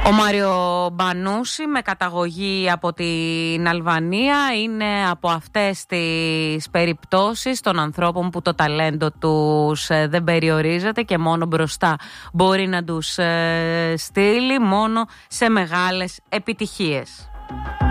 Ο Μάριο Μπανούση, με καταγωγή από την Αλβανία, είναι από αυτές τις περιπτώσεις των ανθρώπων που το ταλέντο τους δεν περιορίζεται και μόνο μπροστά μπορεί να τους στείλει μόνο σε μεγάλες επιτυχίες.